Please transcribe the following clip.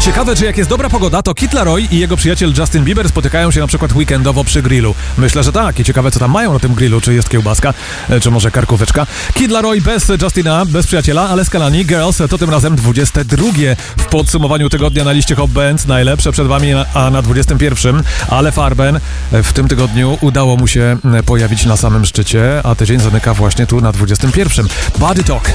Ciekawe, czy jak jest dobra pogoda, to Kid Laroi i jego przyjaciel Justin Bieber spotykają się na przykład weekendowo przy grillu. Myślę, że tak. I ciekawe, co tam mają na tym grillu. Czy jest kiełbaska, czy może karkóweczka. Kid Laroi bez Justina, bez przyjaciela, ale Scalani Girls to tym razem 22 w podsumowaniu tygodnia na liście Hot Bands. Najlepsze przed wami, a na 21. Ale Farben w tym tygodniu udało mu się pojawić na samym szczycie, a tydzień zamyka właśnie tu na 21. Body Talk.